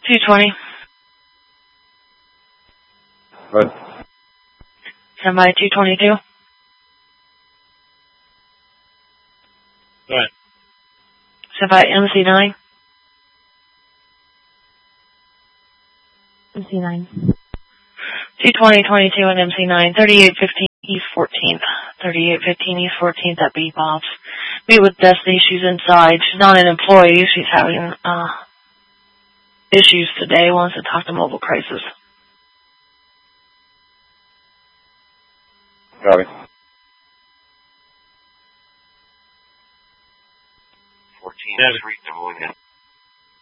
220. What? Stand by 222. Go ahead. Stand by MC9. MC9. 22022 and MC9. 3815 East 14th. 3815 East 14th at Bebop's. Meet with Destiny. She's inside. She's not an employee. She's having issues today. Wants to talk to Mobile Crisis. Copy. 14th Street, Des Moines.